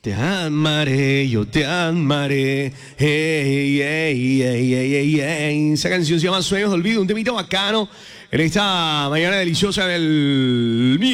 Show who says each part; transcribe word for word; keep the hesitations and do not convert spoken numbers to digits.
Speaker 1: Te amaré, yo te amaré. Hey, hey, hey, hey, hey, hey. Esa canción se llama Sueños de Olvido, un temita bacano en esta mañana deliciosa del